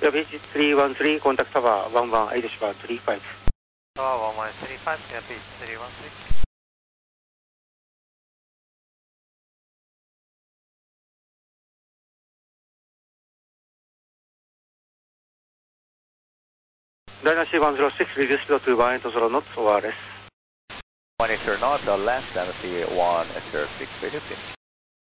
beach 313, contact tower 118 bar 35. Tower 1135, beach 313. Dynasty 106, reduce speed to 180 knots, ORS. 180 knots, less than 106, reducing.